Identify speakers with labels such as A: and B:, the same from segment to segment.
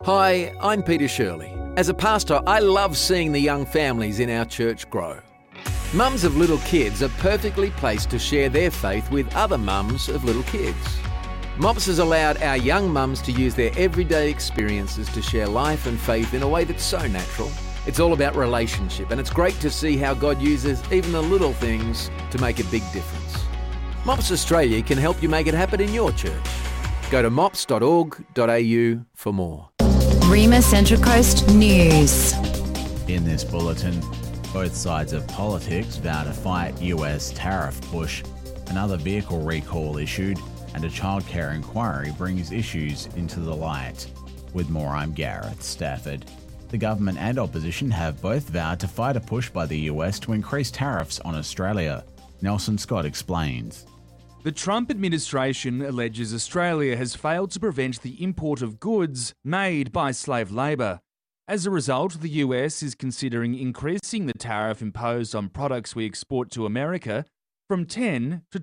A: Hi, I'm Peter Shirley. As a pastor, I love seeing the young families in our church grow. Mums of little kids are perfectly placed to share their faith with other mums of little kids. MOPS has allowed our young mums to use their everyday experiences to share life and faith in a way that's so natural. It's all about relationship, and it's great to see how God uses even the little things to make a big difference. MOPS Australia can help you make it happen in your church. Go to mops.org.au for more.
B: Rima Central Coast News.
C: In this bulletin, both sides of politics vow to fight US tariff push, another vehicle recall issued, and a childcare inquiry brings issues into the light. With more, I'm Gareth Stafford. The government and opposition have both vowed to fight a push by the US to increase tariffs on Australia. Nelson Scott explains.
D: The Trump administration alleges Australia has failed to prevent the import of goods made by slave labour. As a result, the US is considering increasing the tariff imposed on products we export to America from 10 to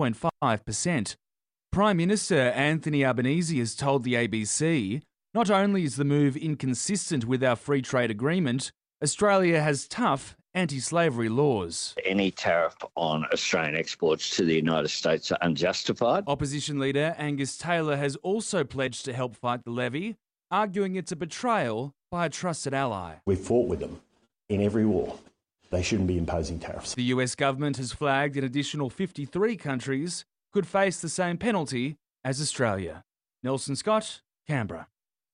D: 12.5%. Prime Minister Anthony Albanese has told the ABC, not only is the move inconsistent with our free trade agreement, Australia has tough anti-slavery laws.
E: Any tariff on Australian exports to the United States are unjustified.
D: Opposition leader Angus Taylor has also pledged to help fight the levy, arguing it's a betrayal by a trusted ally.
F: We've fought with them in every war. They shouldn't be imposing tariffs.
D: The US government has flagged an additional 53 countries could face the same penalty as Australia. Nelson Scott, Canberra.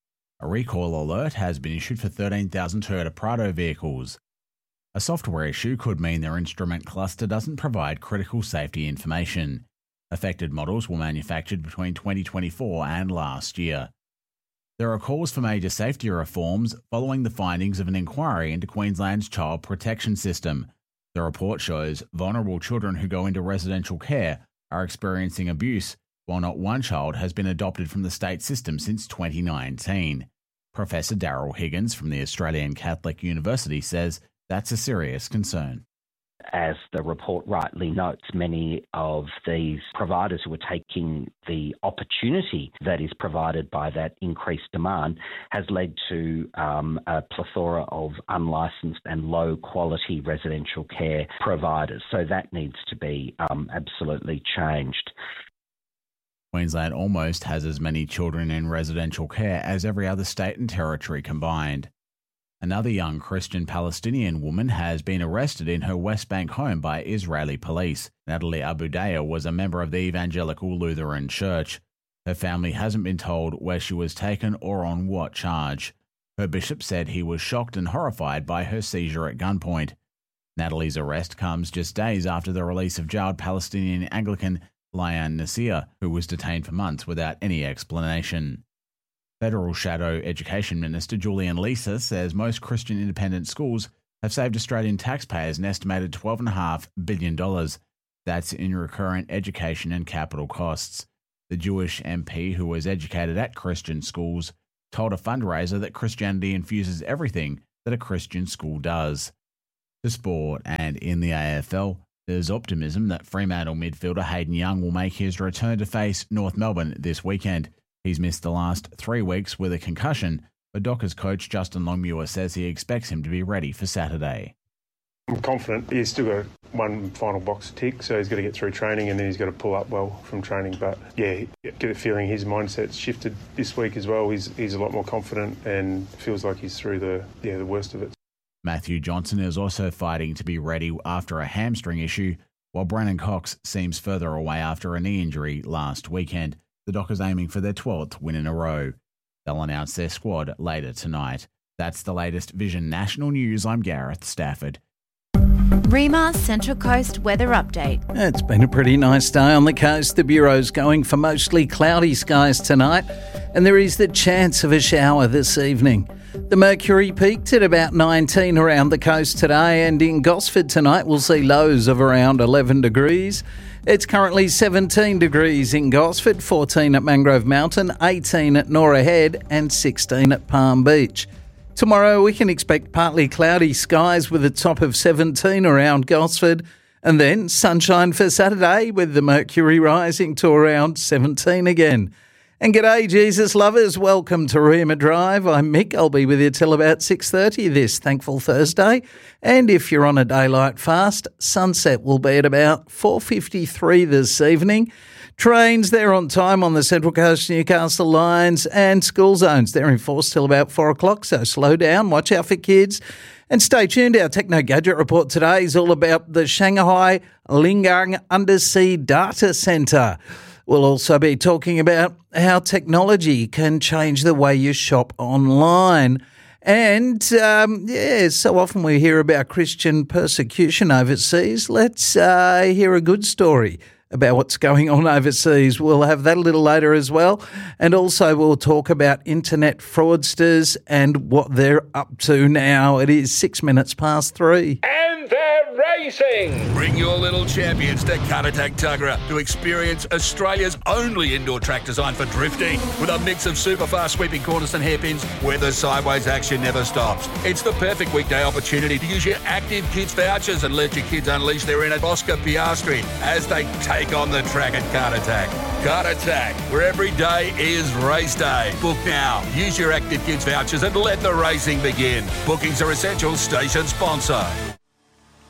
C: A recall alert has been issued for 13,000 Toyota Prado vehicles. A software issue could mean their instrument cluster doesn't provide critical safety information. Affected models were manufactured between 2024 and last year. There are calls for major safety reforms following the findings of an inquiry into Queensland's child protection system. The report shows vulnerable children who go into residential care are experiencing abuse, while not one child has been adopted from the state system since 2019. Professor Daryl Higgins from the Australian Catholic University says that's a serious concern.
G: As the report rightly notes, many of these providers who are taking the opportunity that is provided by that increased demand has led to a plethora of unlicensed and low-quality residential care providers. So that needs to be absolutely changed.
C: Queensland almost has as many children in residential care as every other state and territory combined. Another young Christian Palestinian woman has been arrested in her West Bank home by Israeli police. Natalie Abudaya was a member of the Evangelical Lutheran Church. Her family hasn't been told where she was taken or on what charge. Her bishop said he was shocked and horrified by her seizure at gunpoint. Natalie's arrest comes just days after the release of jailed Palestinian Anglican Layan Nasir, who was detained for months without any explanation. Federal Shadow Education Minister Julian Leeser says most Christian independent schools have saved Australian taxpayers an estimated $12.5 billion. That's in recurrent education and capital costs. The Jewish MP, who was educated at Christian schools, told a fundraiser that Christianity infuses everything that a Christian school does. To sport, and in the AFL, there's optimism that Fremantle midfielder Hayden Young will make his return to face North Melbourne this weekend. He's missed the last 3 weeks with a concussion, but Dockers coach Justin Longmuir says he expects him to be ready for Saturday.
H: I'm confident. He's still got one final box to tick, so he's got to get through training and then he's got to pull up well from training. But yeah, get a feeling his mindset's shifted this week as well. He's a lot more confident and feels like he's through the worst of it.
C: Matthew Johnson is also fighting to be ready after a hamstring issue, while Brennan Cox seems further away after a knee injury last weekend. The Dockers aiming for their 12th win in a row. They'll announce their squad later tonight. That's the latest Vision National News. I'm Gareth Stafford.
B: Rima Central Coast weather update.
I: It's been a pretty nice day on the coast. The Bureau's going for mostly cloudy skies tonight, and there is the chance of a shower this evening. The mercury peaked at about 19 around the coast today, and in Gosford tonight we'll see lows of around 11 degrees. It's currently 17 degrees in Gosford, 14 at Mangrove Mountain, 18 at Norah Head and 16 at Palm Beach. Tomorrow we can expect partly cloudy skies with a top of 17 around Gosford, and then sunshine for Saturday with the mercury rising to around 17 again. And g'day, Jesus lovers. Welcome to Rima Drive. I'm Mick. I'll be with you till about 6:30 this thankful Thursday. And if you're on a daylight fast, sunset will be at about 4:53 this evening. Trains, they're on time on the Central Coast Newcastle lines, and school zones, they're in force till about 4 o'clock, so slow down, watch out for kids. And stay tuned, our Techno Gadget report today is all about the Shanghai Lingang Undersea Data Centre. We'll also be talking about how technology can change the way you shop online. And, so often we hear about Christian persecution overseas. Let's hear a good story about what's going on overseas. We'll have that a little later as well. And also we'll talk about internet fraudsters and what they're up to now. It is 6 minutes past 3.
J: And they're racing! Bring your little champions to Caratak Tuggerah to experience Australia's only indoor track designed for drifting, with a mix of super fast sweeping corners and hairpins where the sideways action never stops. It's the perfect weekday opportunity to use your Active Kids vouchers and let your kids unleash their inner Oscar Piastri as they take on the track at Caratak. Caratak, where every day is race day. Book now. Use your Active Kids vouchers and let the racing begin. Bookings are essential. Station sponsor.